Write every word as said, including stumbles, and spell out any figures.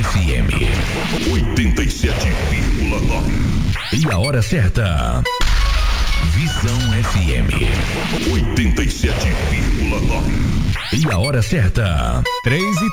F M oitenta e sete vírgula nove. E a hora certa. Visão F M oitenta e sete vírgula nove. E a hora certa. Três e